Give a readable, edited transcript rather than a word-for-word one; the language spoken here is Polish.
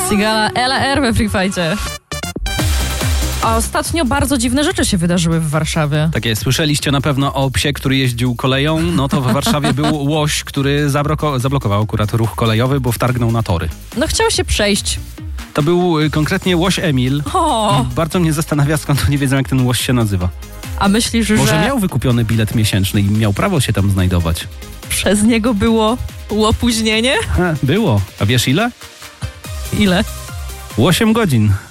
Sigala LR we Free Fightie. A ostatnio bardzo dziwne rzeczy się wydarzyły w Warszawie. Tak jest. Słyszeliście na pewno o psie, który jeździł koleją? No to w Warszawie był łoś, który zablokował akurat ruch kolejowy, bo wtargnął na tory. No chciał się przejść. To był konkretnie łoś Emil. O! Bardzo mnie zastanawia, skąd nie wiedzą, jak ten łoś się nazywa. A myślisz, Może że miał wykupiony bilet miesięczny i miał prawo się tam znajdować? przez niego było opóźnienie? Było. A wiesz ile? Ile? 8 godzin.